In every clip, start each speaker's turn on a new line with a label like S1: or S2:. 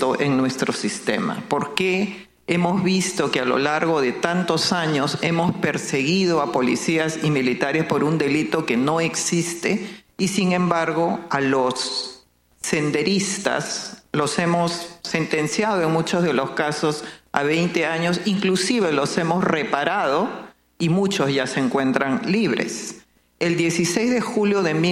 S1: esto en nuestro sistema? ¿Por qué hemos visto que a lo largo de tantos años hemos perseguido a policías y militares por un delito que no existe y sin embargo a los senderistas los hemos sentenciado en muchos de los casos a 20 años, inclusive los hemos reparado y muchos ya se encuentran libres? El 16 de julio de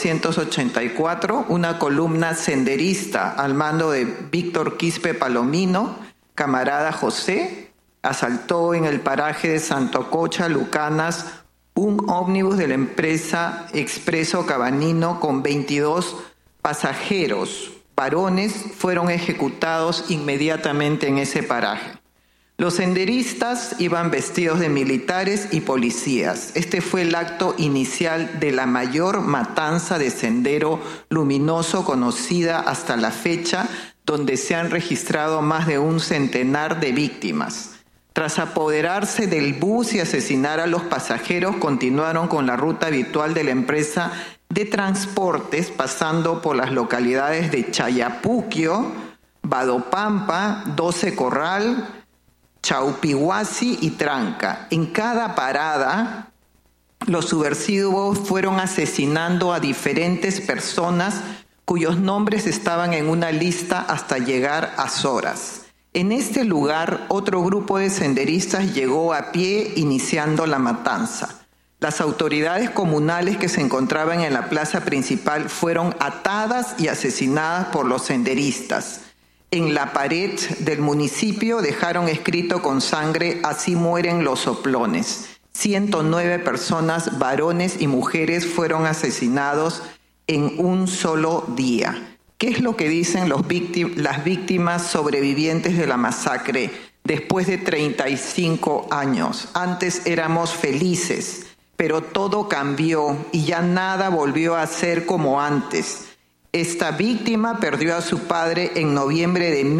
S1: 1984, una columna senderista al mando de Víctor Quispe Palomino, camarada José, asaltó en el paraje de Santococha, Lucanas, un ómnibus de la empresa Expreso Cabanino con 22 pasajeros varones. Fueron ejecutados inmediatamente en ese paraje. Los senderistas iban vestidos de militares y policías. Este fue el acto inicial de la mayor matanza de Sendero Luminoso conocida hasta la fecha, donde se han registrado más de un centenar de víctimas. Tras apoderarse del bus y asesinar a los pasajeros, continuaron con la ruta habitual de la empresa de transportes, pasando por las localidades de Chayapuquio, Badopampa, 12 Corral, Chaupihuasi y Tranca. En cada parada, los subversivos fueron asesinando a diferentes personas cuyos nombres estaban en una lista hasta llegar a Zoras. En este lugar, otro grupo de senderistas llegó a pie iniciando la matanza. Las autoridades comunales que se encontraban en la plaza principal fueron atadas y asesinadas por los senderistas. En la pared del municipio dejaron escrito con sangre: así mueren los soplones. 109 personas, varones y mujeres, fueron asesinados en un solo día. ¿Qué es lo que dicen las víctimas sobrevivientes de la masacre después de 35 años? Antes éramos felices, pero todo cambió y ya nada volvió a ser como antes. Esta víctima perdió a su padre en noviembre de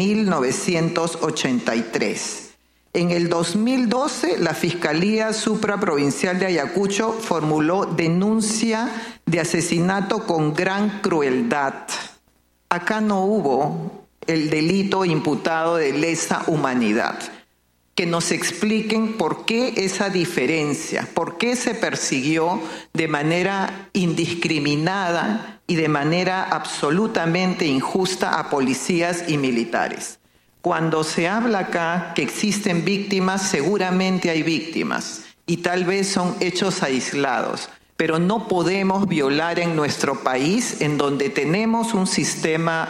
S1: 1983. En el 2012, la Fiscalía Supraprovincial de Ayacucho formuló denuncia de asesinato con gran crueldad. Acá no hubo el delito imputado de lesa humanidad. Que nos expliquen por qué esa diferencia, por qué se persiguió de manera indiscriminada y de manera absolutamente injusta a policías y militares. Cuando se habla acá que existen víctimas, seguramente hay víctimas y tal vez son hechos aislados, pero no podemos violar en nuestro país, en donde tenemos un sistema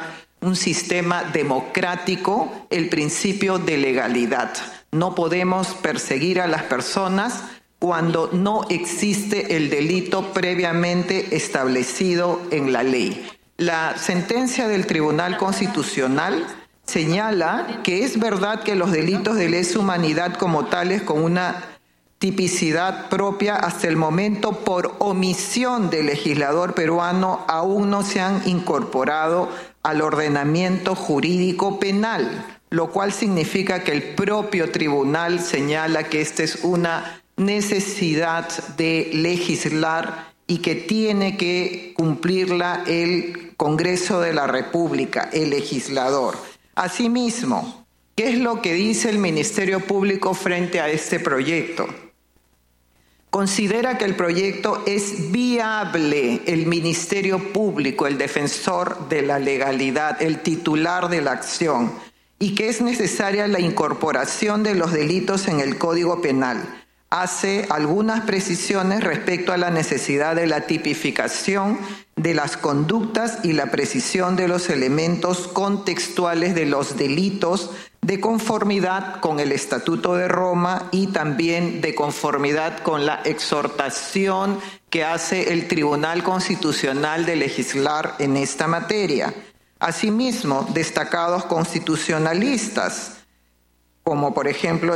S1: democrático, el principio de legalidad. No podemos perseguir a las personas cuando no existe el delito previamente establecido en la ley. La sentencia del Tribunal Constitucional señala que es verdad que los delitos de lesa humanidad como tales, con una tipicidad propia hasta el momento, por omisión del legislador peruano, aún no se han incorporado al ordenamiento jurídico penal, lo cual significa que el propio tribunal señala que esta es una necesidad de legislar y que tiene que cumplirla el Congreso de la República, el legislador. Asimismo, ¿qué es lo que dice el Ministerio Público frente a este proyecto? Considera que el proyecto es viable. El Ministerio Público, el defensor de la legalidad, el titular de la acción, y que es necesaria la incorporación de los delitos en el Código Penal. Hace algunas precisiones respecto a la necesidad de la tipificación de las conductas y la precisión de los elementos contextuales de los delitos, de conformidad con el Estatuto de Roma y también de conformidad con la exhortación que hace el Tribunal Constitucional de legislar en esta materia. Asimismo, destacados constitucionalistas, como por ejemplo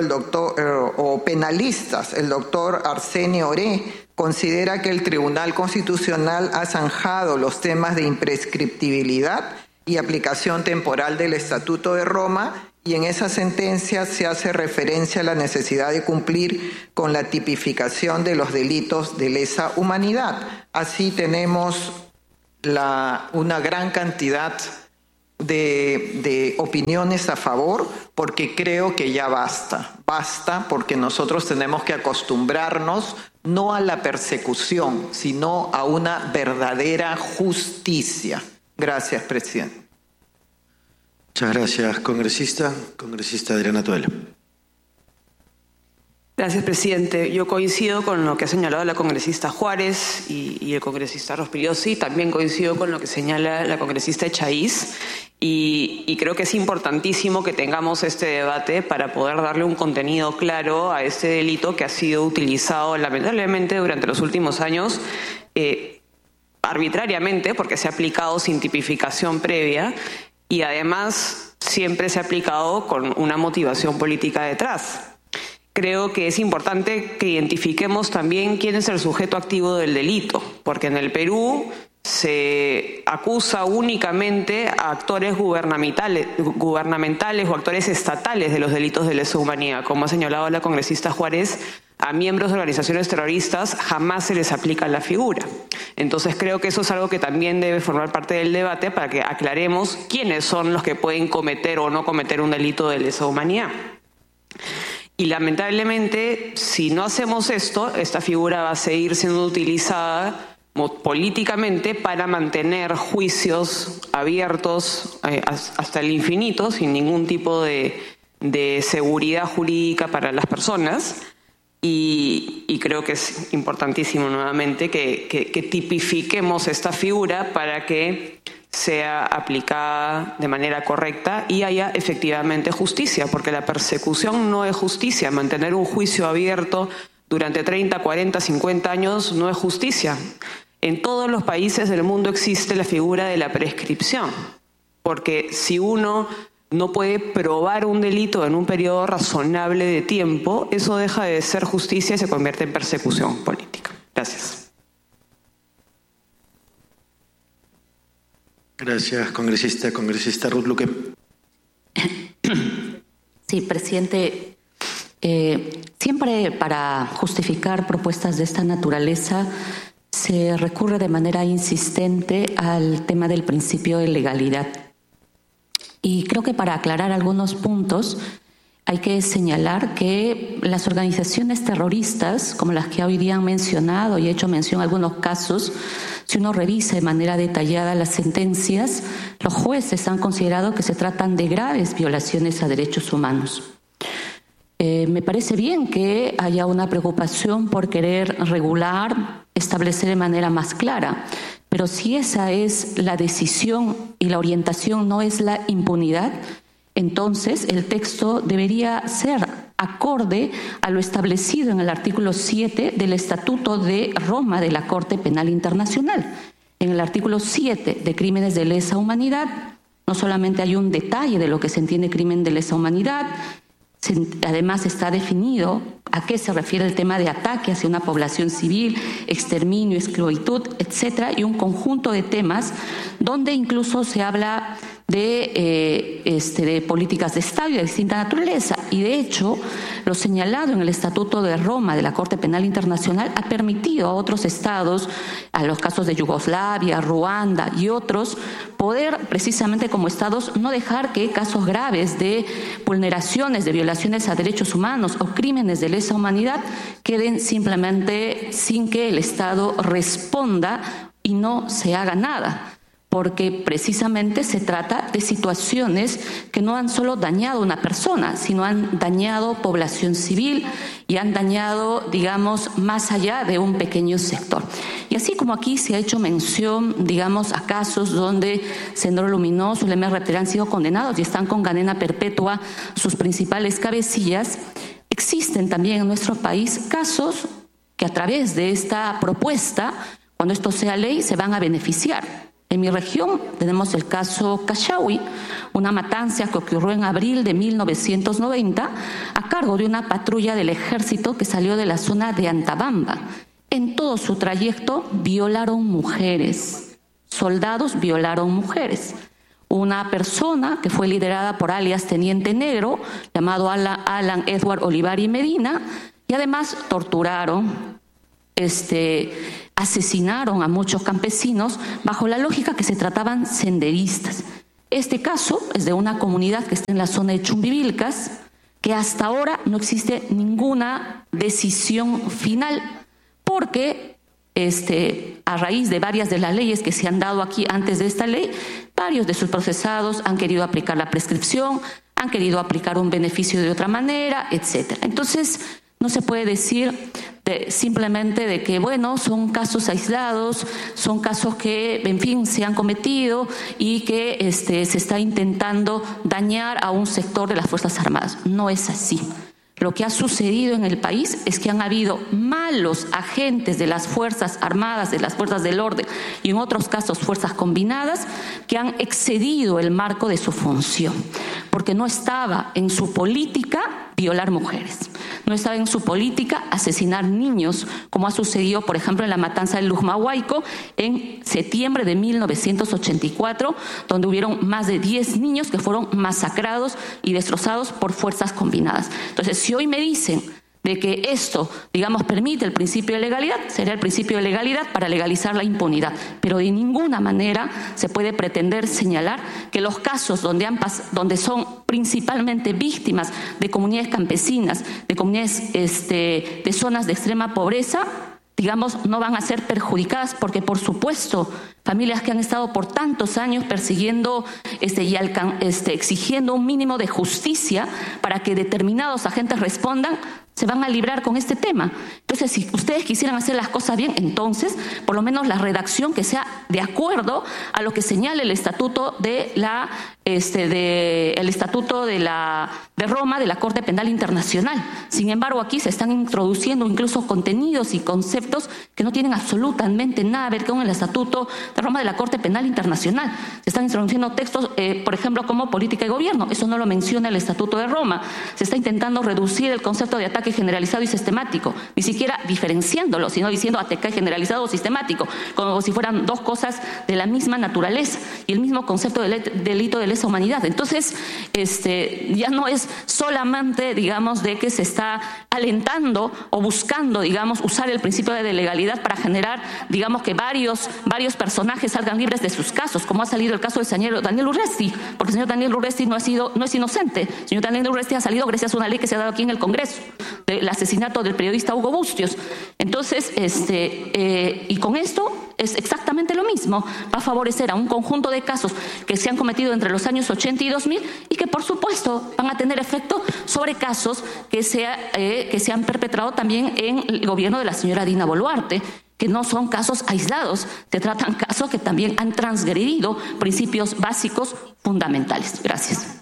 S1: penalistas, el doctor Arsenio Oré, considera que el Tribunal Constitucional ha zanjado los temas de imprescriptibilidad y aplicación temporal del Estatuto de Roma, y en esa sentencia se hace referencia a la necesidad de cumplir con la tipificación de los delitos de lesa humanidad. Así tenemos una gran cantidad de opiniones a favor, porque creo que ya basta. Basta porque nosotros tenemos que acostumbrarnos no a la persecución, sino a una verdadera justicia. Gracias, presidente.
S2: Muchas gracias, congresista. Congresista Adriana Tuela.
S3: Gracias, presidente. Yo coincido con lo que ha señalado la congresista Juárez y el congresista Rospigliosi. También coincido con lo que señala la congresista Echaíz. Y creo que es importantísimo que tengamos este debate para poder darle un contenido claro a este delito que ha sido utilizado lamentablemente durante los últimos años arbitrariamente, porque se ha aplicado sin tipificación previa y además siempre se ha aplicado con una motivación política detrás. Creo que es importante que identifiquemos también quién es el sujeto activo del delito, porque en el Perú se acusa únicamente a actores gubernamentales o actores estatales de los delitos de lesa humanidad. Como ha señalado la congresista Juárez, a miembros de organizaciones terroristas jamás se les aplica la figura. Entonces creo que eso es algo que también debe formar parte del debate para que aclaremos quiénes son los que pueden cometer o no cometer un delito de lesa humanidad. Y lamentablemente, si no hacemos esto, esta figura va a seguir siendo utilizada políticamente para mantener juicios abiertos hasta el infinito, sin ningún tipo de seguridad jurídica para las personas. Y creo que es importantísimo nuevamente que tipifiquemos esta figura para que sea aplicada de manera correcta y haya efectivamente justicia, porque la persecución no es justicia. Mantener un juicio abierto durante 30, 40, 50 años no es justicia. En todos los países del mundo existe la figura de la prescripción, porque si uno no puede probar un delito en un periodo razonable de tiempo, eso deja de ser justicia y se convierte en persecución política. Gracias.
S2: Gracias, congresista. Congresista Ruth Luque.
S4: Sí, presidente. Siempre para justificar propuestas de esta naturaleza se recurre de manera insistente al tema del principio de legalidad. Y creo que para aclarar algunos puntos hay que señalar que las organizaciones terroristas, como las que hoy día han mencionado y he hecho mención a algunos casos, si uno revisa de manera detallada las sentencias, los jueces han considerado que se tratan de graves violaciones a derechos humanos. Me parece bien que haya una preocupación por querer regular, establecer de manera más clara, pero si esa es la decisión y la orientación no es la impunidad, entonces el texto debería ser acorde a lo establecido en el artículo 7 del Estatuto de Roma de la Corte Penal Internacional. En el artículo 7 de crímenes de lesa humanidad, no solamente hay un detalle de lo que se entiende crimen de lesa humanidad, además está definido a qué se refiere el tema de ataque hacia una población civil, exterminio, esclavitud, etcétera, y un conjunto de temas donde incluso se habla de políticas de Estado y de distinta naturaleza. Y de hecho, lo señalado en el Estatuto de Roma de la Corte Penal Internacional ha permitido a otros estados, a los casos de Yugoslavia, Ruanda y otros, poder precisamente como estados no dejar que casos graves de vulneraciones, de violaciones a derechos humanos o crímenes de lesa humanidad queden simplemente sin que el Estado responda y no se haga nada, porque precisamente se trata de situaciones que no han solo dañado a una persona, sino han dañado población civil y han dañado, digamos, más allá de un pequeño sector. Y así como aquí se ha hecho mención, digamos, a casos donde Sendero Luminoso y el MRT han sido condenados y están con cadena perpetua sus principales cabecillas, existen también en nuestro país casos que a través de esta propuesta, cuando esto sea ley, se van a beneficiar. En mi región tenemos el caso Cachaui, una matanza que ocurrió en abril de 1990 a cargo de una patrulla del ejército que salió de la zona de Antabamba. En todo su trayecto violaron mujeres, soldados violaron mujeres. Una persona que fue liderada por alias Teniente Negro, llamado Alan Edward Olivari Medina, y además torturaron, asesinaron a muchos campesinos bajo la lógica que se trataban senderistas. Este caso es de una comunidad que está en la zona de Chumbivilcas, que hasta ahora no existe ninguna decisión final, porque a raíz de varias de las leyes que se han dado aquí antes de esta ley, varios de sus procesados han querido aplicar la prescripción, han querido aplicar un beneficio de otra manera, etcétera. Entonces, no se puede decir simplemente de que, bueno, son casos aislados, son casos que, en fin, se han cometido y que se está intentando dañar a un sector de las Fuerzas Armadas. No es así. Lo que ha sucedido en el país es que han habido malos agentes de las Fuerzas Armadas, de las Fuerzas del Orden y en otros casos fuerzas combinadas que han excedido el marco de su función, porque no estaba en su política violar mujeres, no estaba en su política asesinar niños, como ha sucedido, por ejemplo, en la matanza del Lujmahuayco en septiembre de 1984, donde hubieron más de 10 niños que fueron masacrados y destrozados por fuerzas combinadas. Entonces, si hoy me dicen de que esto, digamos, permite el principio de legalidad, sería el principio de legalidad para legalizar la impunidad. Pero de ninguna manera se puede pretender señalar que los casos donde son principalmente víctimas de comunidades campesinas, de comunidades de zonas de extrema pobreza, digamos, no van a ser perjudicadas, porque, por supuesto, familias que han estado por tantos años persiguiendo y exigiendo un mínimo de justicia para que determinados agentes respondan, se van a librar con este tema. Entonces, si ustedes quisieran hacer las cosas bien, entonces, por lo menos la redacción que sea de acuerdo a lo que señala el Estatuto de Roma, de la Corte Penal Internacional. Sin embargo, aquí se están introduciendo incluso contenidos y conceptos que no tienen absolutamente nada que ver con el Estatuto de Roma de la Corte Penal Internacional. Se están introduciendo textos, por ejemplo, como política y gobierno. Eso no lo menciona el Estatuto de Roma. Se está intentando reducir el concepto de ataque generalizado y sistemático, ni siquiera diferenciándolo, sino diciendo ataque generalizado o sistemático, como si fueran dos cosas de la misma naturaleza y el mismo concepto de delito de lesa humanidad. Entonces, ya no es solamente, digamos, de que se está alentando o buscando, digamos, usar el principio de legalidad para generar, digamos, que varios personajes salgan libres de sus casos, como ha salido el caso del señor Daniel Urresti, porque el señor Daniel Urresti no es inocente. El señor Daniel Urresti ha salido gracias a una ley que se ha dado aquí en el Congreso, del asesinato del periodista Hugo Bustios. Entonces, y con esto es exactamente lo mismo. Va a favorecer a un conjunto de casos que se han cometido entre los años 80 y 2000 y que, por supuesto, van a tener efecto sobre casos que se han perpetrado también en el gobierno de la señora Dina Boluarte, que no son casos aislados, se tratan casos que también han transgredido principios básicos fundamentales. Gracias.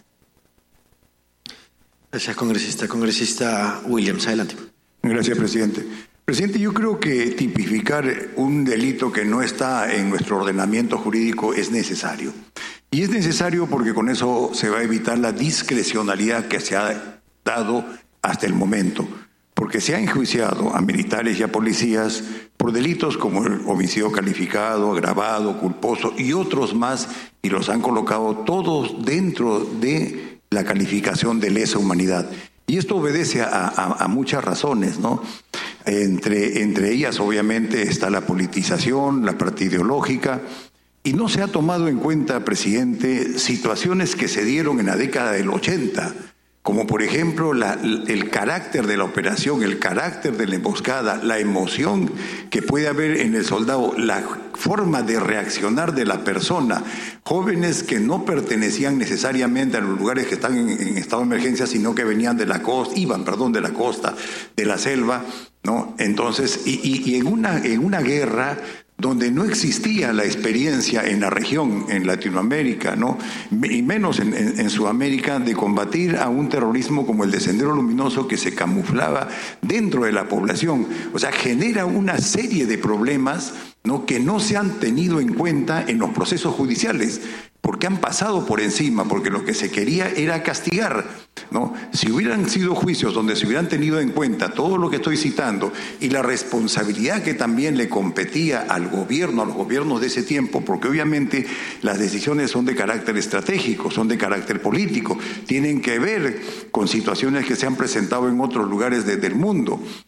S2: Gracias, congresista. Congresista Williams, adelante.
S5: Gracias, presidente. Presidente, yo creo que tipificar un delito que no está en nuestro ordenamiento jurídico es necesario. Y es necesario porque con eso se va a evitar la discrecionalidad que se ha dado hasta el momento. Porque se ha enjuiciado a militares y a policías por delitos como el homicidio calificado, agravado, culposo y otros más, y los han colocado todos dentro de la calificación de lesa humanidad. Y esto obedece a muchas razones, ¿no? Entre ellas, obviamente, está la politización, la parte ideológica, y no se ha tomado en cuenta, presidente, situaciones que se dieron en la década del 80, como por ejemplo el carácter de la operación, el carácter de la emboscada, la emoción que puede haber en el soldado, la forma de reaccionar de la persona, jóvenes que no pertenecían necesariamente a los lugares que están en estado de emergencia, sino que venían de la costa, de la costa, de la selva, ¿no? Entonces, y en una guerra donde no existía la experiencia en la región, en Latinoamérica, ¿no? Y menos en Sudamérica, de combatir a un terrorismo como el de Sendero Luminoso, que se camuflaba dentro de la población. O sea, genera una serie de problemas, ¿no?, que no se han tenido en cuenta en los procesos judiciales, porque han pasado por encima, porque lo que se quería era castigar, ¿no? Si hubieran sido juicios donde se hubieran tenido en cuenta todo lo que estoy citando y la responsabilidad que también le competía al gobierno, a los gobiernos de ese tiempo, porque obviamente las decisiones son de carácter estratégico, son de carácter político, tienen que ver con situaciones que se han presentado en otros lugares del mundo.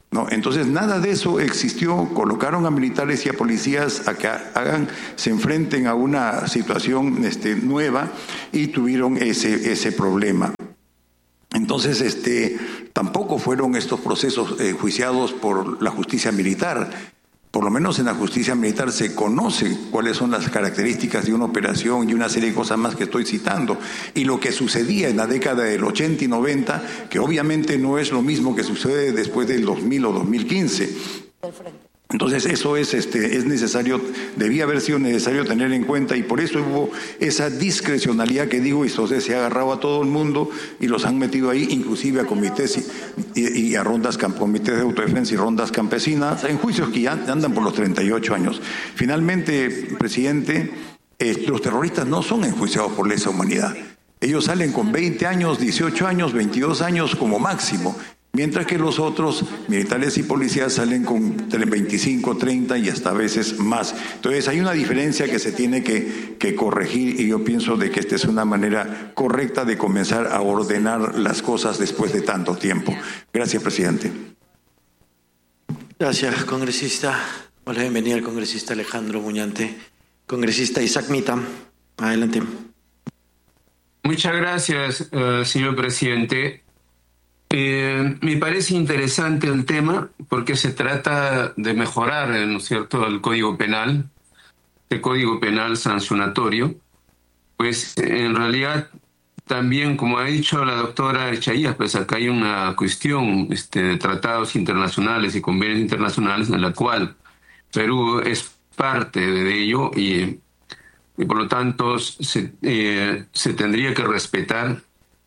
S5: ¿no? Entonces, nada de eso existió. Colocaron a militares y a policías a que se enfrenten a una situación nueva y tuvieron ese problema. Entonces, tampoco fueron estos procesos juiciados por la justicia militar. Por lo menos en la justicia militar se conoce cuáles son las características de una operación y una serie de cosas más que estoy citando. Y lo que sucedía en la década del 80 y 90, que obviamente no es lo mismo que sucede después del 2000 o 2015. Entonces eso es necesario, debía haber sido necesario tener en cuenta, y por eso hubo esa discrecionalidad que digo, y entonces se ha agarrado a todo el mundo y los han metido ahí, inclusive a comités y a rondas, comités de autodefensa y rondas campesinas, en juicios que ya andan por los 38 años. Finalmente, presidente, los terroristas no son enjuiciados por lesa humanidad. Ellos salen con 20 años, 18 años, 22 años como máximo. Mientras que los otros militares y policías salen con 25, 30 y hasta a veces más. Entonces hay una diferencia que se tiene que corregir, y yo pienso de que esta es una manera correcta de comenzar a ordenar las cosas después de tanto tiempo. Gracias, presidente.
S2: Gracias, congresista. Hola, bienvenida al congresista Alejandro Muñante. Congresista Isaac Mita, adelante.
S6: Muchas gracias, señor presidente. Me parece interesante el tema porque se trata de mejorar, ¿no es cierto?, el Código Penal, el Código Penal sancionatorio. Pues en realidad también, como ha dicho la doctora Echaías, pues acá hay una cuestión de tratados internacionales y convenios internacionales en la cual Perú es parte de ello y por lo tanto se tendría que respetar.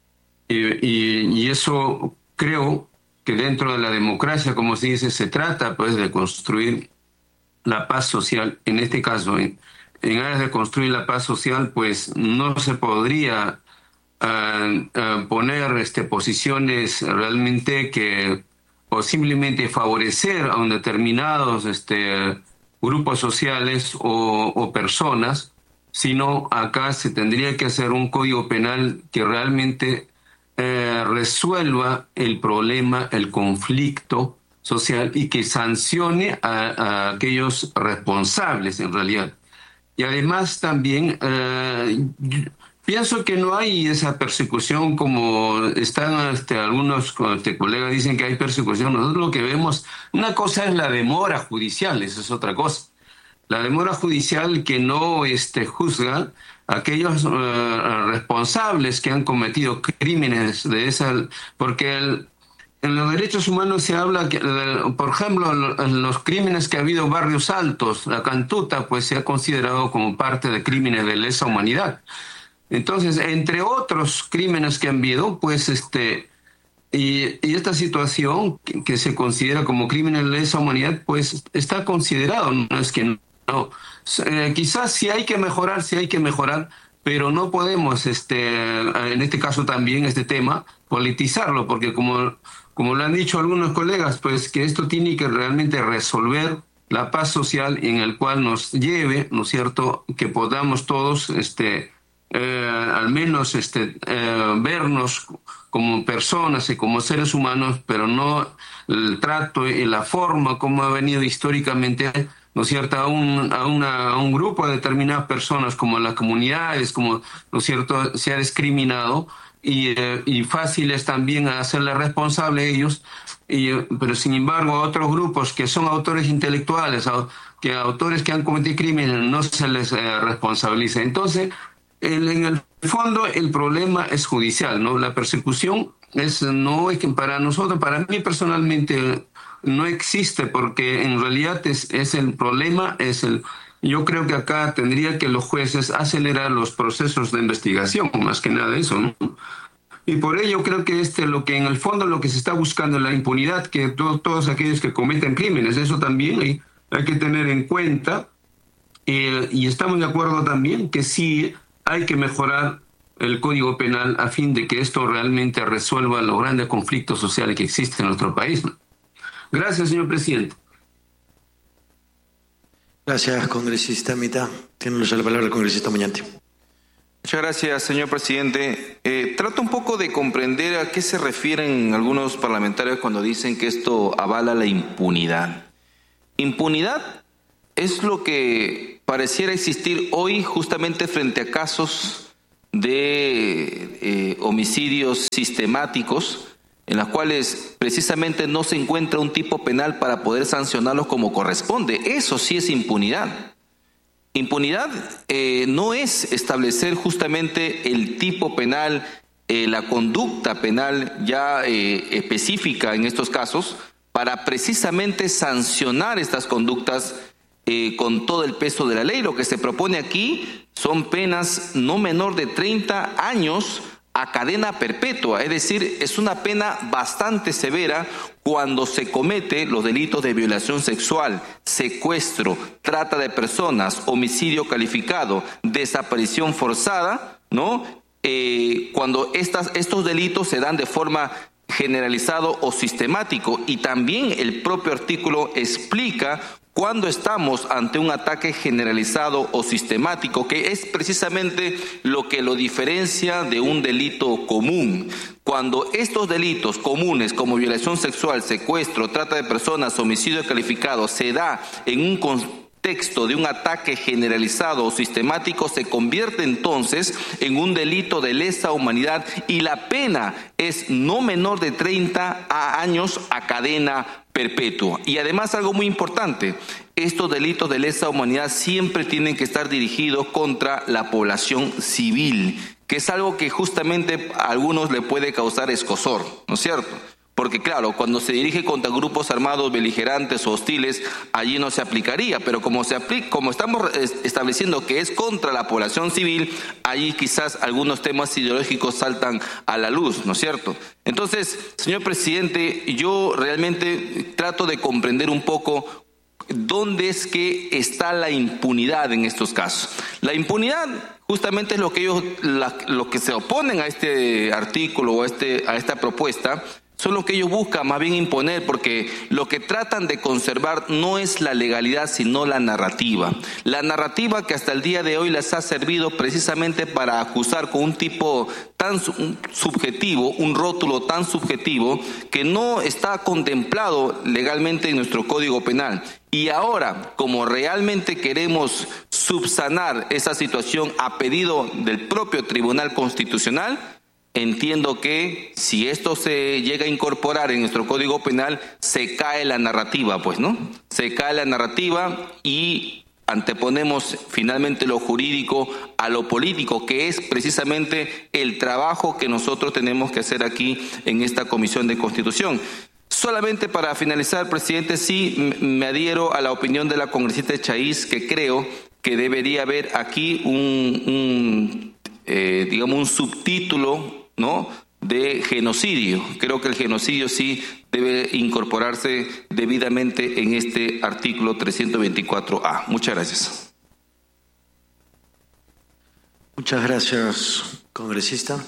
S6: Y eso creo que dentro de la democracia, como se dice, se trata pues de construir la paz social. En este caso, en aras de construir la paz social, pues no se podría poner posiciones realmente que o simplemente favorecer a un determinados grupos sociales o personas, sino acá se tendría que hacer un código penal que realmente resuelva el problema, el conflicto social y que sancione a aquellos responsables en realidad. Y además también pienso que no hay esa persecución como están algunos colegas dicen que hay persecución. Nosotros lo que vemos, una cosa es la demora judicial, eso es otra cosa. La demora judicial que no juzga a aquellos responsables que han cometido crímenes de esa, porque en los derechos humanos se habla que, por ejemplo, en los crímenes que ha habido en Barrios Altos, la Cantuta, pues se ha considerado como parte de crímenes de lesa humanidad. Entonces, entre otros crímenes que han habido, pues y esta situación que se considera como crímenes de lesa humanidad, pues está considerado, no es que no. Quizás sí hay que mejorar, pero no podemos, en este caso también, este tema, politizarlo, porque como lo han dicho algunos colegas, pues que esto tiene que realmente resolver la paz social en el cual nos lleve, ¿no es cierto?, que podamos todos, al menos, vernos como personas y como seres humanos, pero no el trato y la forma como ha venido históricamente, ¿no es cierto?, a un grupo de determinadas personas, como las comunidades, como, ¿no es cierto?, se ha discriminado y fácil es también hacerle responsable a ellos, pero sin embargo a otros grupos que son autores intelectuales, autores que han cometido crímenes, no se les responsabiliza. Entonces, en el fondo el problema es judicial, ¿no? La persecución no es que para nosotros, para mí personalmente no existe, porque en realidad es el problema, yo creo que acá tendría que los jueces acelerar los procesos de investigación, más que nada eso, ¿no? Y por ello creo que lo que en el fondo lo que se está buscando es la impunidad, que todos aquellos que cometen crímenes, eso también hay que tener en cuenta, y estamos de acuerdo también que sí hay que mejorar el Código Penal a fin de que esto realmente resuelva los grandes conflictos sociales que existen en nuestro país, ¿no? Gracias, señor presidente.
S2: Gracias, congresista Mita. Tiene la palabra el congresista Muñante.
S7: Muchas gracias, señor presidente. Trato un poco de comprender a qué se refieren algunos parlamentarios cuando dicen que esto avala la impunidad. Impunidad es lo que pareciera existir hoy justamente frente a casos de homicidios sistemáticos en los cuales precisamente no se encuentra un tipo penal para poder sancionarlos como corresponde. Eso sí es impunidad. Impunidad no es establecer justamente el tipo penal, la conducta penal ya específica en estos casos para precisamente sancionar estas conductas con todo el peso de la ley. Lo que se propone aquí son penas no menor de 30 años a cadena perpetua, es decir, es una pena bastante severa cuando se comete los delitos de violación sexual, secuestro, trata de personas, homicidio calificado, desaparición forzada, ¿no? Cuando estos delitos se dan de forma generalizado o sistemático, y también el propio artículo explica cuando estamos ante un ataque generalizado o sistemático, que es precisamente lo que lo diferencia de un delito común. Cuando estos delitos comunes como violación sexual, secuestro, trata de personas, homicidio calificado se da en un contexto de un ataque generalizado o sistemático, se convierte entonces en un delito de lesa humanidad y la pena es no menor de 30 años a cadena perpetua. Y además algo muy importante, estos delitos de lesa humanidad siempre tienen que estar dirigidos contra la población civil, que es algo que justamente a algunos le puede causar escozor, ¿no es cierto? Porque claro, cuando se dirige contra grupos armados beligerantes o hostiles, allí no se aplicaría, pero como estamos estableciendo que es contra la población civil, allí quizás algunos temas ideológicos saltan a la luz, ¿no es cierto? Entonces, señor presidente, yo realmente trato de comprender un poco dónde es que está la impunidad en estos casos. La impunidad justamente es lo que lo que se oponen a este artículo o a esta propuesta, son lo que ellos buscan más bien imponer, porque lo que tratan de conservar no es la legalidad, sino la narrativa. La narrativa que hasta el día de hoy les ha servido precisamente para acusar con un tipo tan subjetivo, un rótulo tan subjetivo, que no está contemplado legalmente en nuestro Código Penal. Y ahora, como realmente queremos subsanar esa situación a pedido del propio Tribunal Constitucional, entiendo que si esto se llega a incorporar en nuestro Código Penal, se cae la narrativa, pues, ¿no? Se cae la narrativa y anteponemos finalmente lo jurídico a lo político, que es precisamente el trabajo que nosotros tenemos que hacer aquí en esta Comisión de Constitución. Solamente para finalizar, presidente, sí me adhiero a la opinión de la congresista Chaiz, que creo que debería haber aquí un subtítulo, ¿no?, de genocidio. Creo que el genocidio sí debe incorporarse debidamente en este artículo 324A. Muchas gracias.
S2: Muchas gracias, congresista.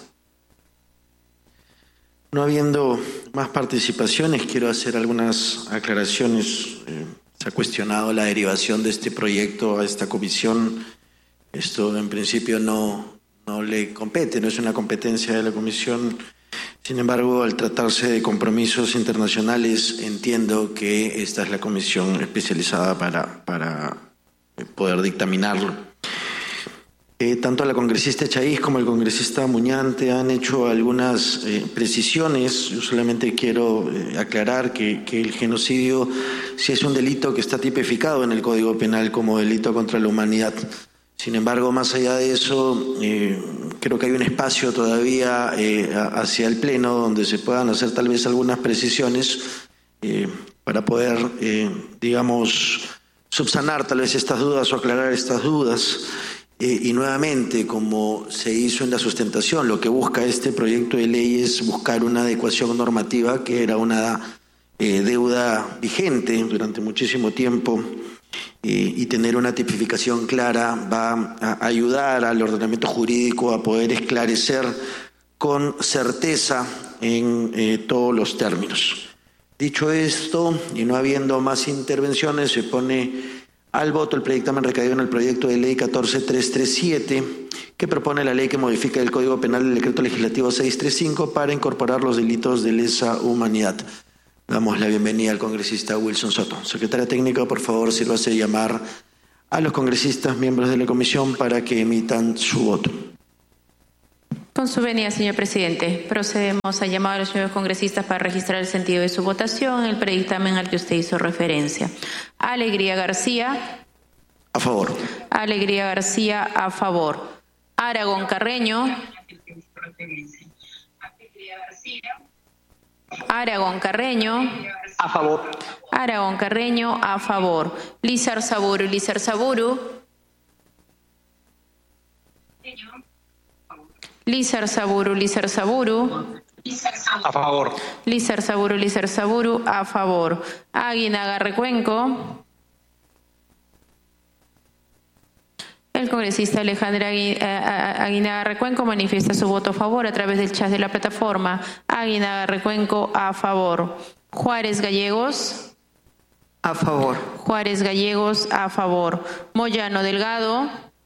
S2: No habiendo más participaciones, quiero hacer algunas aclaraciones. Se ha cuestionado la derivación de este proyecto a esta comisión. Esto en principio no le compete, no es una competencia de la comisión. Sin embargo, al tratarse de compromisos internacionales, entiendo que esta es la comisión especializada para poder dictaminarlo. Tanto la congresista Chaiz como el congresista Muñante han hecho algunas precisiones. Yo solamente quiero aclarar que el genocidio sí es un delito que está tipificado en el Código Penal como delito contra la humanidad. Sin embargo, más allá de eso, creo que hay un espacio todavía hacia el Pleno donde se puedan hacer tal vez algunas precisiones para poder, subsanar tal vez estas dudas o aclarar estas dudas. Y nuevamente, como se hizo en la sustentación, lo que busca este proyecto de ley es buscar una adecuación normativa que era una deuda vigente durante muchísimo tiempo, y tener una tipificación clara va a ayudar al ordenamiento jurídico a poder esclarecer con certeza en todos los términos. Dicho esto, y no habiendo más intervenciones, se pone al voto el predictamen recaído en el proyecto de ley 14337, que propone la ley que modifica el Código Penal del Decreto Legislativo 635 para incorporar los delitos de lesa humanidad. Damos la bienvenida al congresista Wilson Soto. Secretaria técnica, por favor, sírvase llamar a los congresistas miembros de la comisión para que emitan su voto.
S8: Con su venia, señor presidente, procedemos a llamar a los señores congresistas para registrar el sentido de su votación en el predictamen al que usted hizo referencia. Alegría García.
S2: A favor.
S8: Alegría García, a favor. Aragón Carreño. Aragón Carreño.
S9: A favor.
S8: Aragón Carreño, a favor. Lizar Saburu. Lizar Saburu. Lizar Saburu. Lizar Saburu.
S9: A favor.
S8: Lizar Saburu. Lizar Saburu, a favor. Aguinaga Recuenco. El congresista Alejandra Aguinaga Recuenco manifiesta su voto a favor a través del chat de la plataforma. Aguinaga Recuenco, a favor. Juárez Gallegos.
S1: A favor.
S8: Juárez Gallegos, a favor. Moyano Delgado.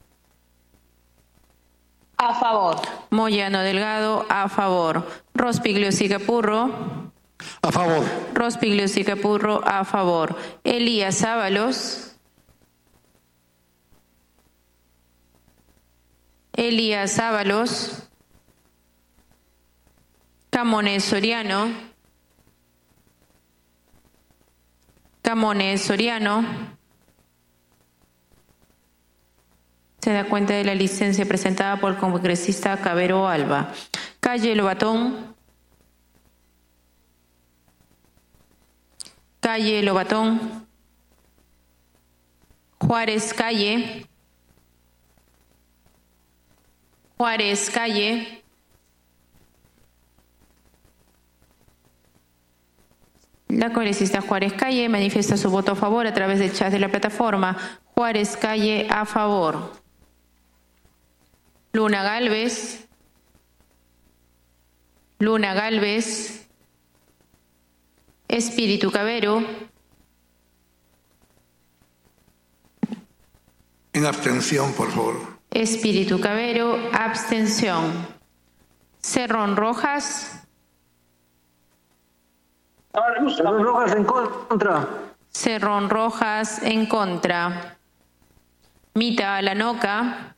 S10: A favor.
S8: Moyano Delgado, a favor. Rospigliosi Capurro.
S9: A favor.
S8: Rospigliosi Capurro, a favor. Elías Ábalos. Elías Ábalos. Camones Soriano. Camones Soriano. Se da cuenta de la licencia presentada por el congresista Cabero Alba. Calle Lobatón. Calle Lobatón. Juárez Calle. Juárez Calle. La congresista Juárez Calle manifiesta su voto a favor a través del chat de la plataforma. Juárez Calle, a favor. Luna Galvez. Luna Galvez. Espíritu Cabero.
S5: En abstención, por favor.
S8: Espíritu Cabero, abstención. Cerrón Rojas.
S9: Cerrón Rojas en contra.
S8: Cerrón Rojas en contra. Mita Alanoca.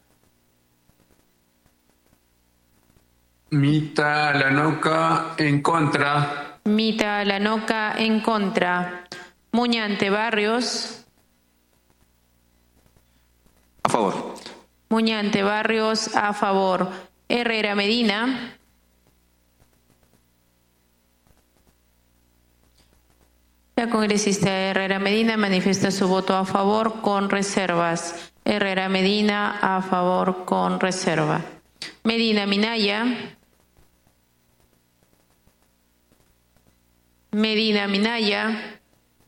S6: Mita Lanoca en contra.
S8: Mita Alanoca en contra. Muñante Barrios.
S7: A favor.
S8: Muñante Barrios, a favor. Herrera Medina. La congresista Herrera Medina manifiesta su voto a favor con reservas. Herrera Medina, a favor con reserva. Medina Minaya. Medina Minaya.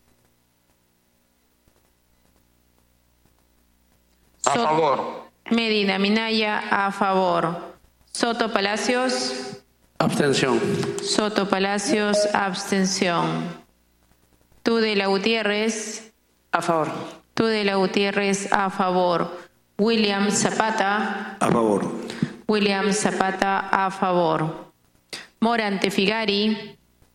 S9: A favor.
S8: Medina Minaya, a favor. Soto Palacios.
S9: Abstención.
S8: Soto Palacios, abstención. Tudela Gutiérrez.
S3: A favor.
S8: Tudela Gutiérrez, a favor. William Zapata.
S2: A favor.
S8: William Zapata, a favor. Morante Figari.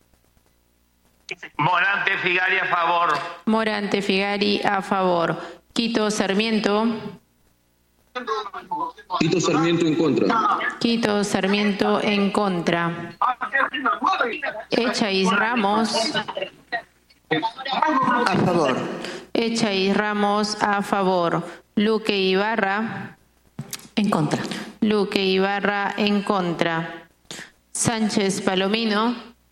S11: Morante Figari, a favor.
S8: Morante Figari, a favor. Quito Sarmiento.
S6: Quito Sarmiento en contra.
S8: Quito Sarmiento en contra. Echaíz Ramos.
S1: A favor.
S8: Echaíz Ramos, a favor. Luque Ibarra.
S4: En contra.
S8: Luque Ibarra en contra. Sánchez Palomino.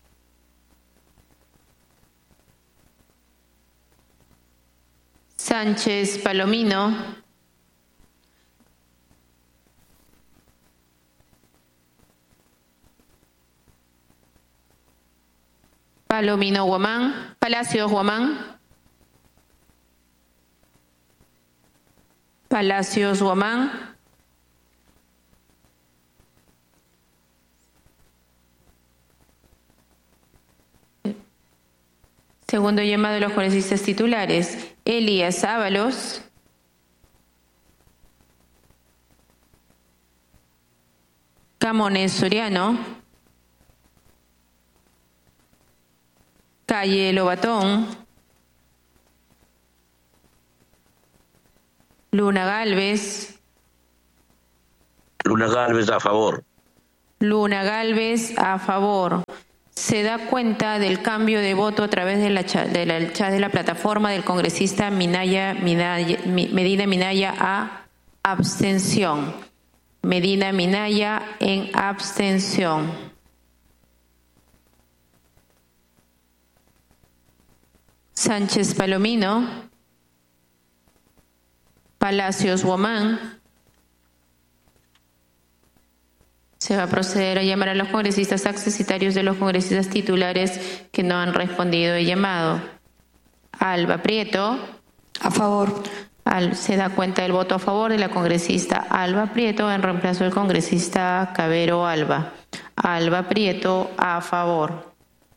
S8: Sánchez Palomino. Palomino Guamán. Palacios Guamán. Palacios Guamán. Segundo llamado de los congresistas titulares. Elías Ábalos. Camones Soriano. Calle Lobatón. Luna Gálvez.
S9: Luna Gálvez a favor.
S8: Luna Gálvez a favor. Se da cuenta del cambio de voto a través del chat de la plataforma del congresista Medina Minaya a abstención. Medina Minaya en abstención. Sánchez Palomino. Palacios Guamán. Se va a proceder a llamar a los congresistas accesitarios de los congresistas titulares que no han respondido el llamado. Alba Prieto.
S4: A favor.
S8: Se da cuenta del voto a favor de la congresista Alba Prieto en reemplazo del congresista Cabero Alba. Alba Prieto a favor.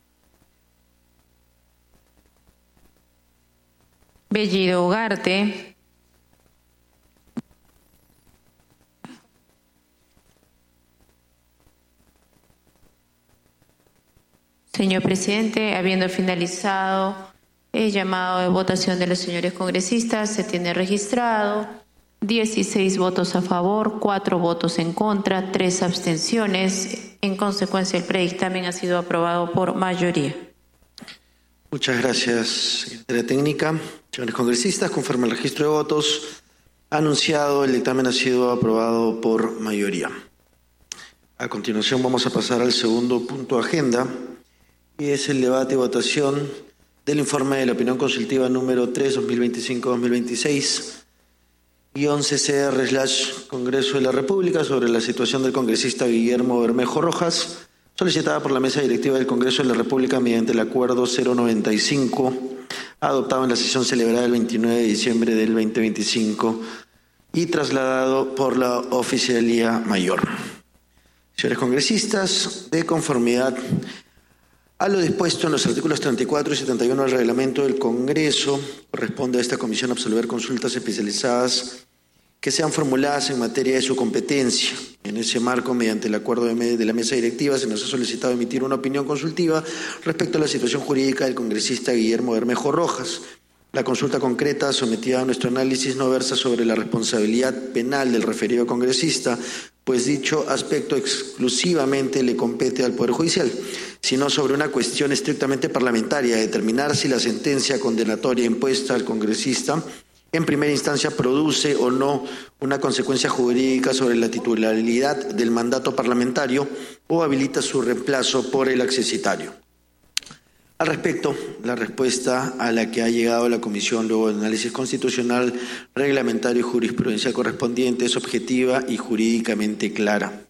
S8: Bellido Ugarte. Señor presidente, habiendo finalizado el llamado de votación de los señores congresistas, se tiene registrado 16 votos a favor, 4 votos en contra, 3 abstenciones. En consecuencia, el predictamen ha sido aprobado por mayoría.
S2: Muchas gracias, secretaria técnica. Señores congresistas, conforme al registro de votos anunciado, el dictamen ha sido aprobado por mayoría. A continuación vamos a pasar al segundo punto de agenda, y es el debate y votación del informe de la opinión consultiva número 3, 2025-2026, y 11CR/Congreso de la República sobre la situación del congresista Guillermo Bermejo Rojas, solicitada por la Mesa Directiva del Congreso de la República mediante el Acuerdo 095, adoptado en la sesión celebrada el 29 de diciembre del 2025 y trasladado por la Oficialía Mayor. Señores congresistas, de conformidad a lo dispuesto en los artículos 34 y 71 del reglamento del Congreso, corresponde a esta comisión absolver consultas especializadas que sean formuladas en materia de su competencia. En ese marco, mediante el acuerdo de la mesa directiva, se nos ha solicitado emitir una opinión consultiva respecto a la situación jurídica del congresista Guillermo Bermejo Rojas. La consulta concreta sometida a nuestro análisis no versa sobre la responsabilidad penal del referido congresista, pues dicho aspecto exclusivamente le compete al Poder Judicial, sino sobre una cuestión estrictamente parlamentaria, determinar si la sentencia condenatoria impuesta al congresista en primera instancia produce o no una consecuencia jurídica sobre la titularidad del mandato parlamentario o habilita su reemplazo por el accesitario. Al respecto, la respuesta a la que ha llegado la Comisión luego del análisis constitucional, reglamentario y jurisprudencial correspondiente es objetiva y jurídicamente clara.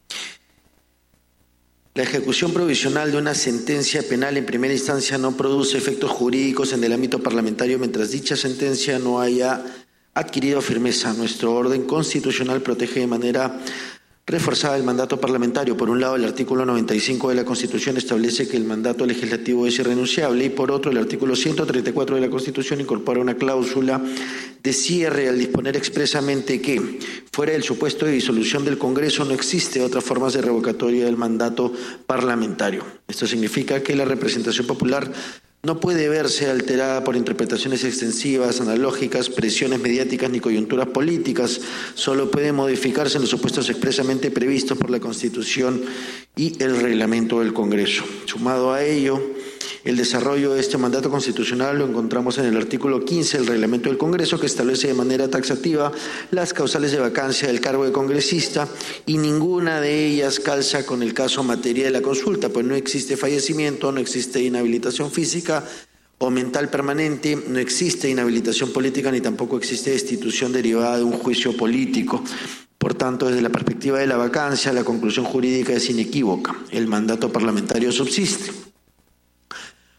S2: La ejecución provisional de una sentencia penal en primera instancia no produce efectos jurídicos en el ámbito parlamentario mientras dicha sentencia no haya adquirido firmeza. Nuestro orden constitucional protege de manera reforzada el mandato parlamentario. Por un lado, el artículo 95 de la Constitución establece que el mandato legislativo es irrenunciable y por otro, el artículo 134 de la Constitución incorpora una cláusula de cierre al disponer expresamente que, fuera del supuesto de disolución del Congreso, no existe otra forma de revocatoria del mandato parlamentario. Esto significa que la representación popular no puede verse alterada por interpretaciones extensivas, analógicas, presiones mediáticas ni coyunturas políticas. Solo puede modificarse en los supuestos expresamente previstos por la Constitución y el reglamento del Congreso. Sumado a ello, el desarrollo de este mandato constitucional lo encontramos en el artículo 15 del reglamento del Congreso, que establece de manera taxativa las causales de vacancia del cargo de congresista y ninguna de ellas calza con el caso materia de la consulta, pues no existe fallecimiento, no existe inhabilitación física o mental permanente, no existe inhabilitación política ni tampoco existe destitución derivada de un juicio político. Por tanto, desde la perspectiva de la vacancia, la conclusión jurídica es inequívoca. El mandato parlamentario subsiste.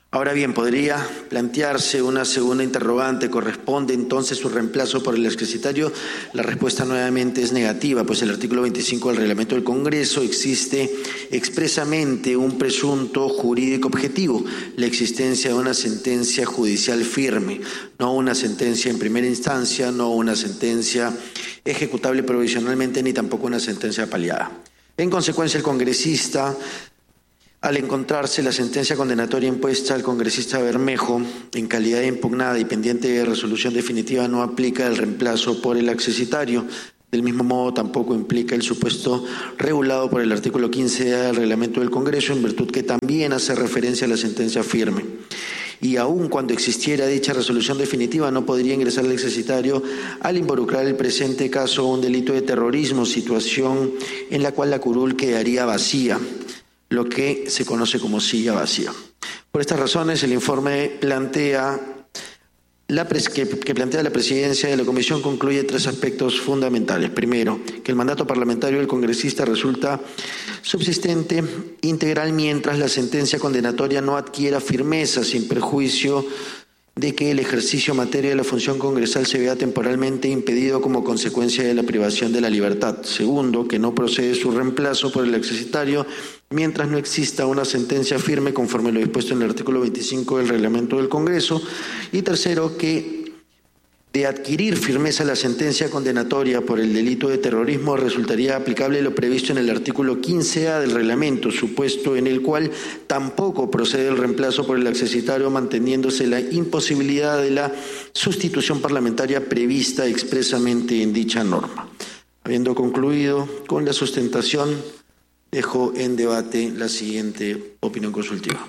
S2: Ahora bien, podría plantearse una segunda interrogante. ¿Corresponde entonces su reemplazo por el exsecretario? La respuesta nuevamente es negativa, pues el artículo 25 del reglamento del Congreso existe expresamente un presunto jurídico objetivo, la existencia de una sentencia judicial firme, no una sentencia en primera instancia, no una sentencia ejecutable provisionalmente, ni tampoco una sentencia paliada. En consecuencia, el congresista, al encontrarse la sentencia condenatoria impuesta al congresista Bermejo en calidad de impugnada y pendiente de resolución definitiva, no aplica el reemplazo por el accesitario. Del mismo modo, tampoco implica el supuesto regulado por el artículo 15A del reglamento del Congreso, en virtud que también hace referencia a la sentencia firme. Y aun cuando existiera dicha resolución definitiva, no podría ingresar el accesitario al involucrar el presente caso un delito de terrorismo, situación en la cual la curul quedaría vacía, lo que se conoce como silla vacía. Por estas razones, el informe que plantea la presidencia de la Comisión concluye tres aspectos fundamentales. Primero, que el mandato parlamentario del congresista resulta subsistente integral mientras la sentencia condenatoria no adquiera firmeza, sin perjuicio de que el ejercicio materia de la función congresal se vea temporalmente impedido como consecuencia de la privación de la libertad. Segundo, que no procede su reemplazo por el accesitario mientras no exista una sentencia firme conforme lo dispuesto en el artículo 25 del reglamento del Congreso. Y tercero, que de adquirir firmeza la sentencia condenatoria por el delito de terrorismo resultaría aplicable lo previsto en el artículo 15A del reglamento, supuesto en el cual tampoco procede el reemplazo por el accesitario, manteniéndose la imposibilidad de la sustitución parlamentaria prevista expresamente en dicha norma. Habiendo concluido con la sustentación, dejo en debate la siguiente opinión consultiva.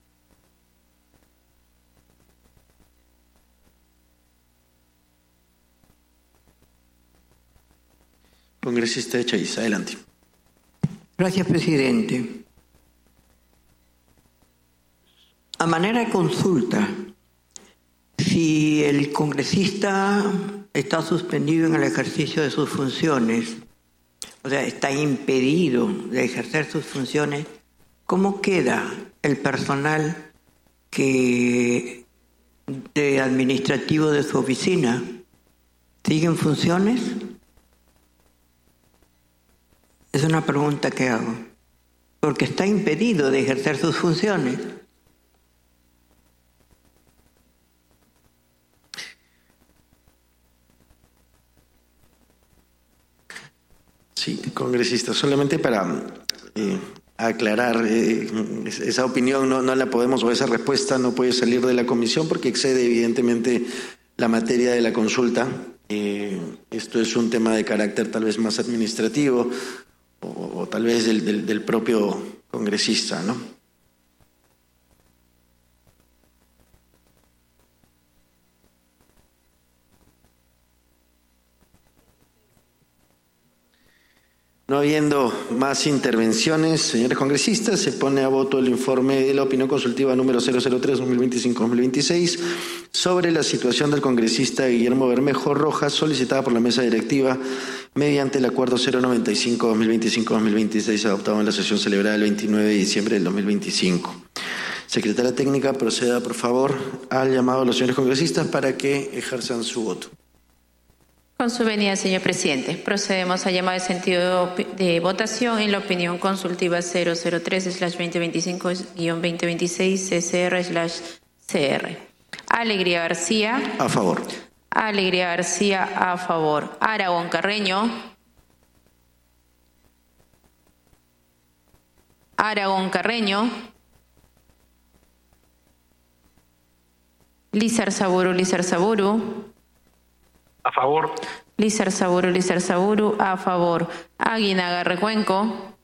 S2: Congresista Echaiza, adelante.
S1: Gracias, presidente. A manera de consulta, si el congresista está suspendido en el ejercicio de sus funciones, o sea, está impedido de ejercer sus funciones, ¿cómo queda el personal administrativo de su oficina? ¿Sigue en funciones? Es una pregunta que hago, porque está impedido de ejercer sus funciones.
S2: Sí, congresista, solamente para aclarar, esa opinión no la podemos, o esa respuesta no puede salir de la comisión porque excede evidentemente la materia de la consulta. Esto es un tema de carácter tal vez más administrativo, o tal vez del propio congresista, ¿no? No habiendo más intervenciones, señores congresistas, se pone a voto el informe de la opinión consultiva número 003-2025-2026 sobre la situación del congresista Guillermo Bermejo Rojas, solicitada por la mesa directiva mediante el acuerdo 095-2025-2026 adoptado en la sesión celebrada el 29 de diciembre del 2025. Secretaria técnica, proceda por favor al llamado a los señores congresistas para que ejerzan su voto.
S8: Con su venida, señor presidente, procedemos a llamar de sentido de votación en la opinión consultiva 003/2025-2026 CCR/CR. Alegría García.
S2: A favor.
S8: Alegría García, a favor. Aragón Carreño. Aragón Carreño. Lizar Saburu.
S9: A favor.
S8: Lizar Saburu, a favor. Aguinaga Recuenco.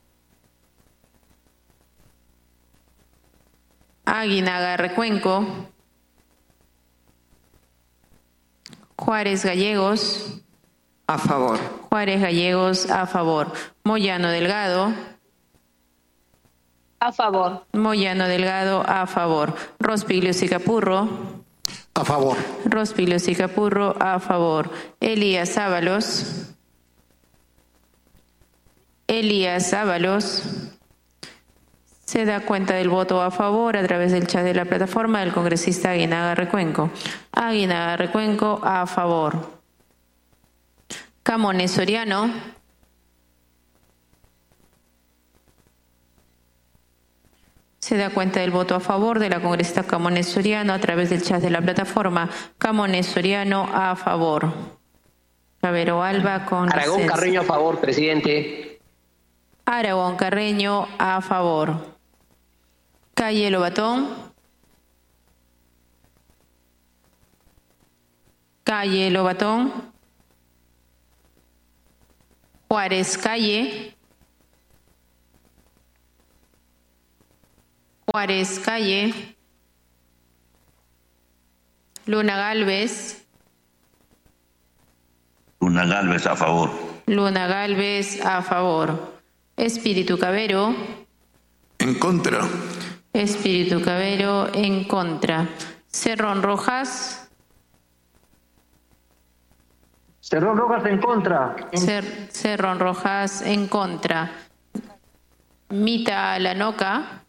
S8: Aguinaga Recuenco. Juárez Gallegos.
S1: A favor.
S8: Juárez Gallegos, a favor. Moyano Delgado.
S10: A favor.
S8: Moyano Delgado, a favor. Rospiglio Sicapurro.
S9: A favor.
S8: Rospiglio Sicapurro, a favor. Elías Ábalos. Se da cuenta del voto a favor a través del chat de la plataforma del congresista Aguinaga Recuenco. Aguinaga Recuenco, a favor. Camones Soriano. Se da cuenta del voto a favor de la congresista Camones Soriano a través del chat de la plataforma. Camones Soriano, a favor. Cabero Alba con
S10: Aragón
S8: licencia.
S10: Carreño, a favor, presidente.
S8: Aragón Carreño, a favor. Calle Lobatón. Calle Lobatón. Juárez Calle. Juárez Calle. Luna Galvez.
S11: Luna Galvez, a favor.
S8: Luna Galvez, a favor. Espíritu Cabero.
S5: En contra.
S8: Espíritu Cabero, en contra. Cerrón Rojas.
S9: Cerrón Rojas en contra.
S8: Cerrón Rojas, en contra. Mita Alanoca.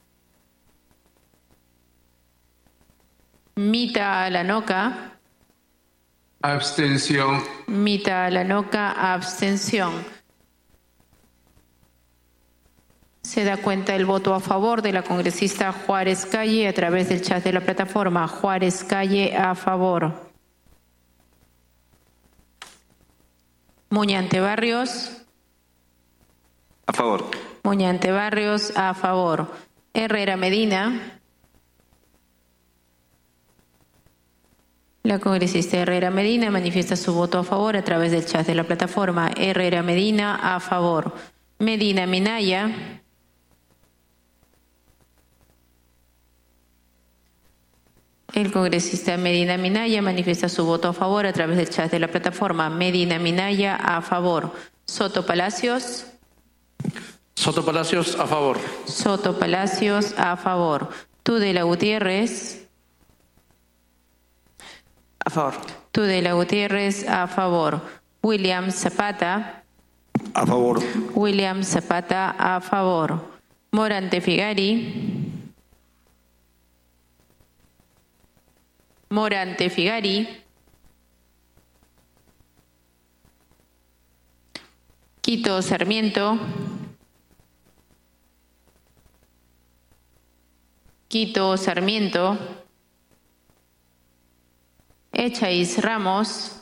S8: Mita Alanoca.
S6: Abstención.
S8: Mita Alanoca, abstención. Se da cuenta el voto a favor de la congresista Juárez Calle a través del chat de la plataforma. Juárez Calle, a favor. Muñante Barrios.
S7: A favor.
S8: Muñante Barrios, a favor. Herrera Medina. La congresista Herrera Medina manifiesta su voto a favor a través del chat de la plataforma. Herrera Medina, a favor. Medina Minaya. El congresista Medina Minaya manifiesta su voto a favor a través del chat de la plataforma. Medina Minaya, a favor. Soto Palacios.
S9: Soto Palacios, a favor.
S8: Soto Palacios, a favor. Tudela Gutiérrez.
S1: A favor.
S8: Tudela Gutiérrez, a favor. William Zapata.
S5: A favor.
S8: William Zapata, a favor. Morante Figari. Morante Figari. Quito Sarmiento. Quito Sarmiento. Echaíz Ramos.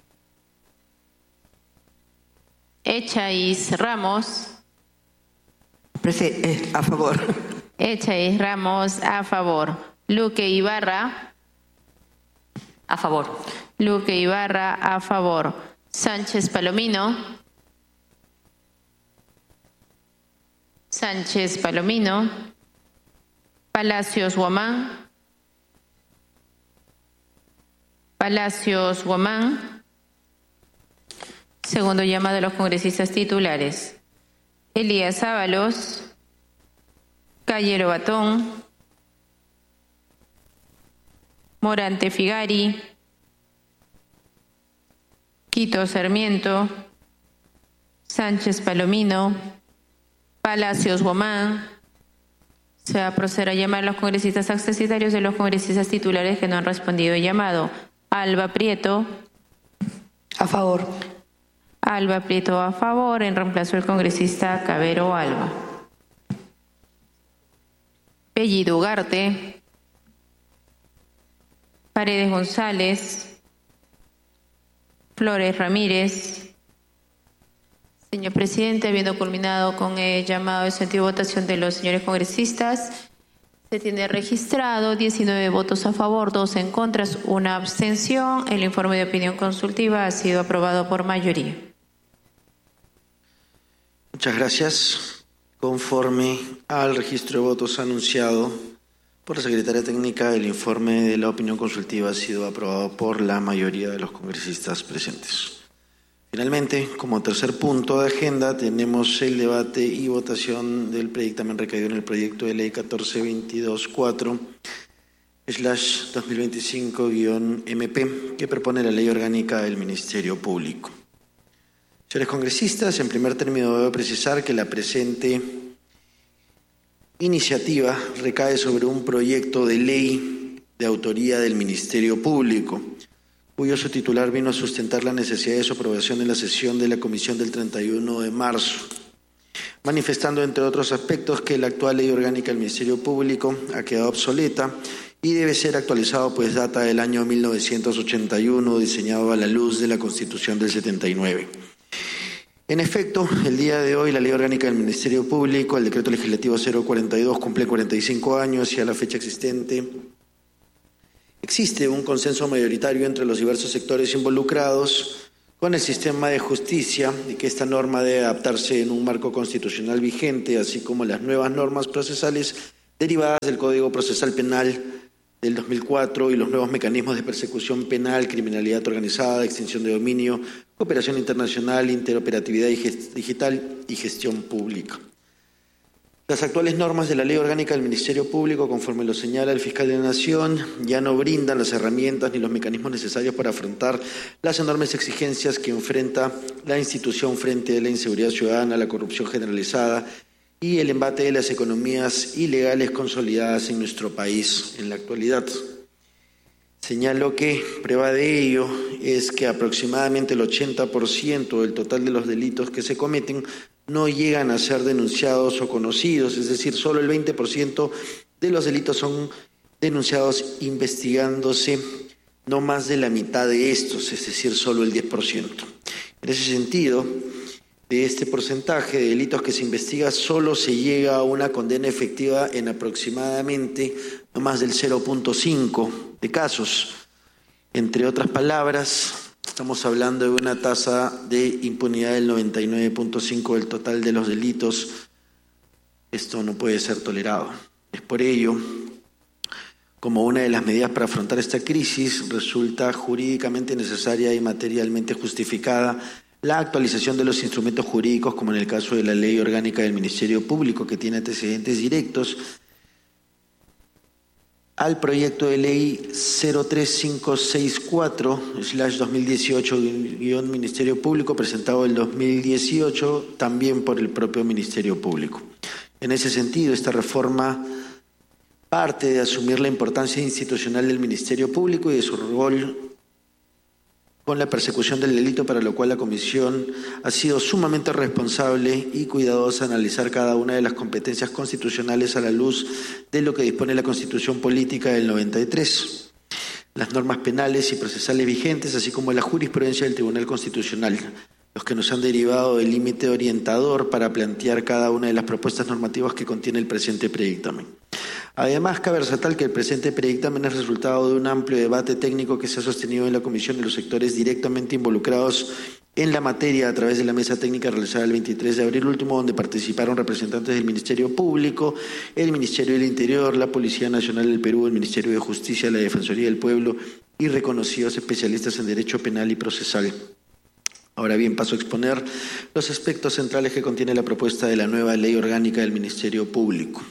S8: Echaíz Ramos.
S1: A favor.
S8: Echaíz Ramos, a favor. Luque Ibarra.
S4: A favor.
S8: Luque Ibarra, a favor. Sánchez Palomino. Sánchez Palomino. Palacios Guamán. Palacios Guamán. Segundo llamado a los congresistas titulares. Elías Ábalos. Calle Lobatón. Morante Figari. Quito Sarmiento. Sánchez Palomino. Palacios Guamán. Se va a proceder a llamar a los congresistas accesitarios de los congresistas titulares que no han respondido al llamado. Alba Prieto.
S1: A favor.
S8: Alba Prieto, a favor, en reemplazo del congresista Cabero Alba. Bellido Ugarte. Paredes González. Flores Ramírez. Señor presidente, habiendo culminado con el llamado de sentido de votación de los señores congresistas, se tiene registrado 19 votos a favor, 2 en contra, 1 abstención. El informe de opinión consultiva ha sido aprobado por mayoría.
S2: Muchas gracias. Conforme al registro de votos anunciado por la Secretaria Técnica, el informe de la opinión consultiva ha sido aprobado por la mayoría de los congresistas presentes. Finalmente, como tercer punto de agenda, tenemos el debate y votación del predictamen recaído en el proyecto de ley 1422/2025-MP, que propone la ley orgánica del Ministerio Público. Señores congresistas, en primer término debo precisar que la presente iniciativa recae sobre un proyecto de ley de autoría del Ministerio Público, cuyo subtitular vino a sustentar la necesidad de su aprobación en la sesión de la Comisión del 31 de marzo, manifestando, entre otros aspectos, que la actual Ley Orgánica del Ministerio Público ha quedado obsoleta y debe ser actualizado, pues data del año 1981, diseñado a la luz de la Constitución del 79. En efecto, el día de hoy la Ley Orgánica del Ministerio Público, el Decreto Legislativo 042, cumple 45 años y a la fecha existe un consenso mayoritario entre los diversos sectores involucrados con el sistema de justicia y que esta norma debe adaptarse en un marco constitucional vigente, así como las nuevas normas procesales derivadas del Código Procesal Penal del 2004 y los nuevos mecanismos de persecución penal, criminalidad organizada, extinción de dominio, cooperación internacional, interoperatividad digital y gestión pública. Las actuales normas de la Ley Orgánica del Ministerio Público, conforme lo señala el Fiscal de la Nación, ya no brindan las herramientas ni los mecanismos necesarios para afrontar las enormes exigencias que enfrenta la institución frente a la inseguridad ciudadana, la corrupción generalizada y el embate de las economías ilegales consolidadas en nuestro país en la actualidad. Señalo que prueba de ello es que aproximadamente el 80% del total de los delitos que se cometen no llegan a ser denunciados o conocidos, es decir, solo el 20% de los delitos son denunciados investigándose no más de la mitad de estos, es decir, solo el 10%. En ese sentido, de este porcentaje de delitos que se investiga, solo se llega a una condena efectiva en aproximadamente no más del 0.5 de casos. Entre otras palabras, estamos hablando de una tasa de impunidad del 99.5% del total de los delitos. Esto no puede ser tolerado. Es por ello, como una de las medidas para afrontar esta crisis, resulta jurídicamente necesaria y materialmente justificada la actualización de los instrumentos jurídicos, como en el caso de la Ley Orgánica del Ministerio Público, que tiene antecedentes directos al proyecto de ley 03564/2018-Ministerio Público, presentado el 2018, también por el propio Ministerio Público. En ese sentido, esta reforma parte de asumir la importancia institucional del Ministerio Público y de su rol con la persecución del delito, para lo cual la Comisión ha sido sumamente responsable y cuidadosa en analizar cada una de las competencias constitucionales a la luz de lo que dispone la Constitución Política del 93, las normas penales y procesales vigentes, así como la jurisprudencia del Tribunal Constitucional, los que nos han derivado del límite orientador para plantear cada una de las propuestas normativas que contiene el presente predictamen. Además, cabe resaltar que el presente predictamen es resultado de un amplio debate técnico que se ha sostenido en la Comisión y los sectores directamente involucrados en la materia a través de la mesa técnica realizada el 23 de abril último, donde participaron representantes del Ministerio Público, el Ministerio del Interior, la Policía Nacional del Perú, el Ministerio de Justicia, la Defensoría del Pueblo y reconocidos especialistas en Derecho Penal y Procesal. Ahora bien, paso a exponer los aspectos centrales que contiene la propuesta de la nueva Ley Orgánica del Ministerio Público.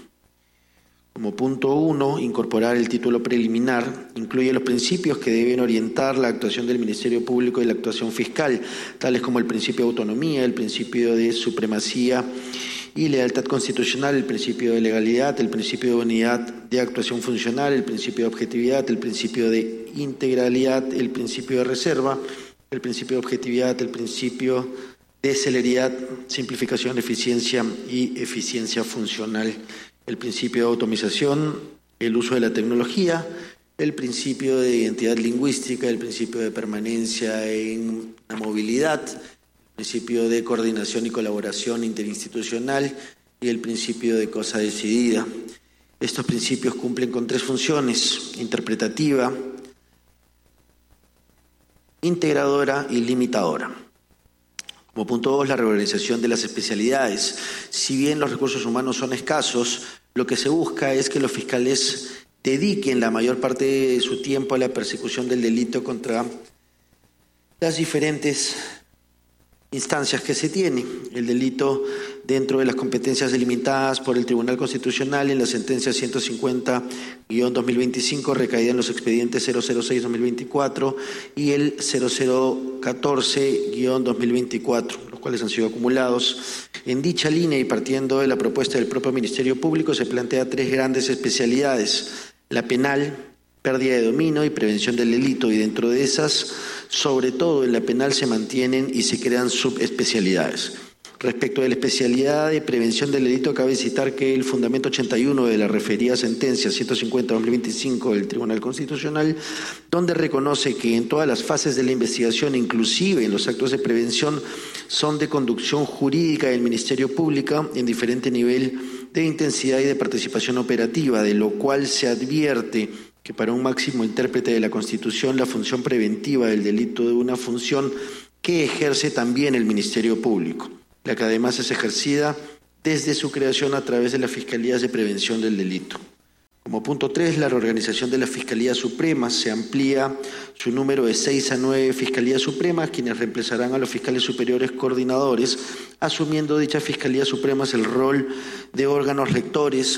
S2: Como punto 1, incorporar el título preliminar incluye los principios que deben orientar la actuación del Ministerio Público y la actuación fiscal, tales como el principio de autonomía, el principio de supremacía y lealtad constitucional, el principio de legalidad, el principio de unidad de actuación funcional, el principio de objetividad, el principio de integralidad, el principio de reserva, el principio de objetividad, el principio de celeridad, simplificación, eficiencia y eficiencia funcional, el principio de automización, el uso de la tecnología, el principio de identidad lingüística, el principio de permanencia en la movilidad, el principio de coordinación y colaboración interinstitucional y el principio de cosa decidida. Estos principios cumplen con 3 funciones: interpretativa, integradora y limitadora. Como punto 2, la reorganización de las especialidades. Si bien los recursos humanos son escasos, lo que se busca es que los fiscales dediquen la mayor parte de su tiempo a la persecución del delito contra las diferentes instancias que se tiene. El delito, dentro de las competencias delimitadas por el Tribunal Constitucional en la sentencia 150-2025, recaída en los expedientes 006-2024 y el 0014-2024, los cuales han sido acumulados. En dicha línea y partiendo de la propuesta del propio Ministerio Público, se plantea 3 grandes especialidades: la penal, pérdida de dominio y prevención del delito, y dentro de esas, sobre todo en la penal, se mantienen y se crean subespecialidades. Respecto de la especialidad de prevención del delito, cabe citar que el fundamento 81 de la referida sentencia 150/2025 del Tribunal Constitucional, donde reconoce que en todas las fases de la investigación, inclusive en los actos de prevención, son de conducción jurídica del Ministerio Público en diferente nivel de intensidad y de participación operativa, de lo cual se advierte que para un máximo intérprete de la Constitución, la función preventiva del delito de una función que ejerce también el Ministerio Público, la que además es ejercida desde su creación a través de las Fiscalías de Prevención del Delito. Como punto 3, la reorganización de las Fiscalías Supremas. Se amplía su número de 6 a 9 Fiscalías Supremas, quienes reemplazarán a los fiscales superiores coordinadores, asumiendo dichas Fiscalías Supremas el rol de órganos rectores